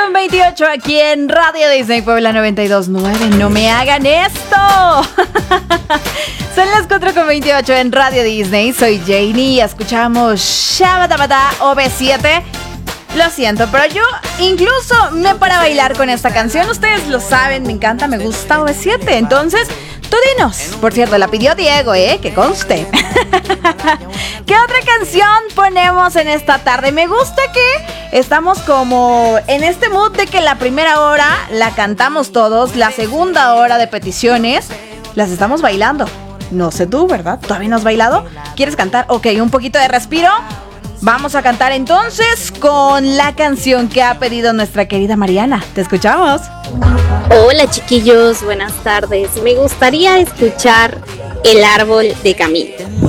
4:28 aquí en Radio Disney Puebla 92.9. No me hagan esto. Son las 4:28 en Radio Disney. Soy Janie y escuchamos Shabatabata OV7. Lo siento, pero yo incluso me para bailar con esta canción. Ustedes lo saben, me encanta, me gusta OV7. Entonces, tú dinos. Por cierto, la pidió Diego, que conste. ¿Qué otra canción ponemos en esta tarde? Me gusta que estamos como en este mood de que la primera hora la cantamos todos, la segunda hora de peticiones las estamos bailando. No sé tú, ¿verdad? ¿Todavía no has bailado? ¿Quieres cantar? Ok, un poquito de respiro. Vamos a cantar entonces con la canción que ha pedido nuestra querida Mariana. Te escuchamos. Hola chiquillos, buenas tardes. Me gustaría escuchar El árbol de Camilo.